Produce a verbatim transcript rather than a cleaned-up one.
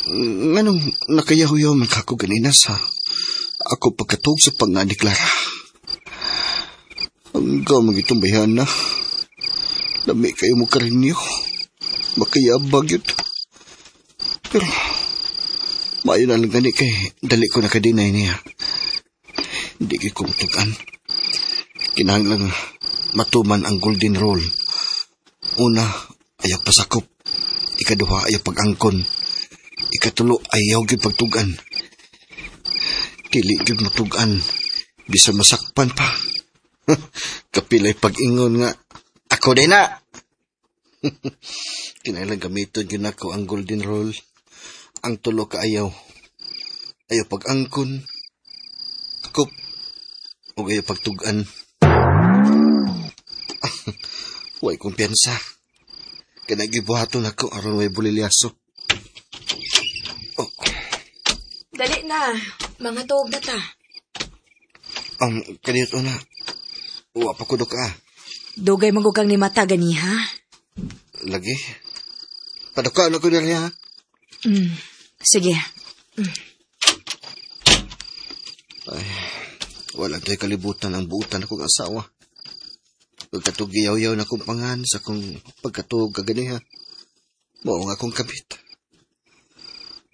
Nganong nakayaw-yaw man kako ganina sa ako pagkatog sa pangna ni Clara. Hanggang magitong bayan na. Lami kayo mo karinyo. Makayabag yun. Pero, maayon na lang gani kay dali ko nakadinay niya. Hindi ko kumutugan. Kinahanglang matuman ang golden rule. Una, ayaw pasakop. Ikaduha, ayaw pag-angkon. Ikatulo, ayaw gyud pagtugan. Dili gyud matugan. Bisa masakpan pa. Kapilay pag-ingon nga, ako din na! Kinahanglan gamiton yun ako ang golden rule. Ang tulo ka ayaw. Ayaw pag-angkon. Akop. O ayaw pagtugan. Huwag kumpiyansa. Kinagibuhaton ako aron may bulilyaso. Oh. Dali na. Mga tuog na ta. Ang um, kanito na. Uwa pa kudo ka. Dugay magukang ni mata gani ha? Lagi. Paduka na ko na rin ha? Mm, sige. Mm. Ay, wala tayo kalibutan ang buutan akong asawa. Pagkatugiyaw-yaw na kong pangan sa kong pagkatug kagani ha. Mao nga akong kabit.